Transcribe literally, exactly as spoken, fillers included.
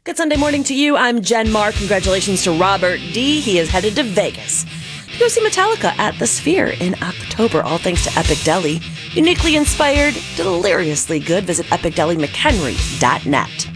Good Sunday morning to you. I'm Jen Mark. Congratulations to Robert D. He is headed to Vegas to go see Metallica at the Sphere in October, all thanks to Epic Deli. Uniquely inspired, deliriously good. Visit epic deli mchenry dot net.